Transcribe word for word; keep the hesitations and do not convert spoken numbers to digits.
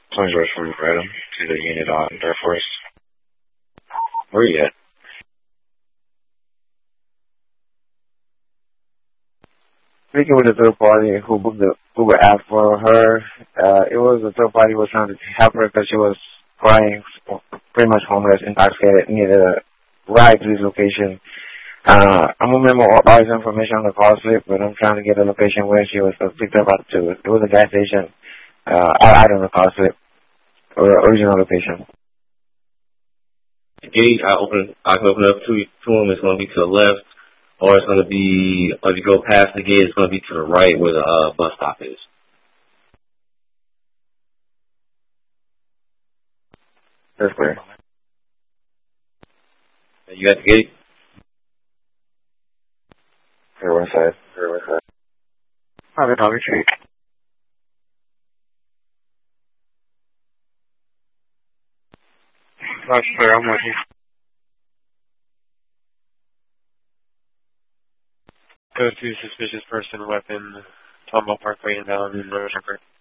twenty George from Redham to the unit on Air Force. Where you at? Speaking with a third party who booked the Uber app for her, uh, it was a third party who was trying to help her because she was crying, pretty much homeless, intoxicated, needed a ride to this location. Uh, I'm a member of all this information on the call slip, but I'm trying to get a location where she was picked up at to. It was a gas station. Uh, I, I don't know the call slip or original location. The gate, I open, I can open up to, to them. It's going to be to the left, or it's going to be, if you go past the gate, it's going to be to the right where the uh, bus stop is. That's clear. You got the gate? Here, one side. Here, one side. I'll be talking to you. That's clear. I'm with you. Go to suspicious person, weapon, Tomball Parkway, and down in River Shepherd.